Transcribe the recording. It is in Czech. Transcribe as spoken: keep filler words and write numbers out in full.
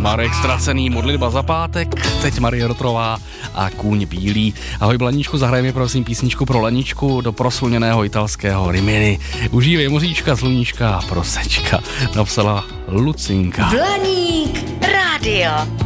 Marek Ztracený, Modlitba za pátek, teď Marie Rotrová a Kůň bílý. Ahoj Blaníčku, zahrajeme prosím písničku pro Laničku do prosluněného italského Rimini. Užívej moříčka, sluníčka a prosečka, napsala Lucinka. Blaník rádio.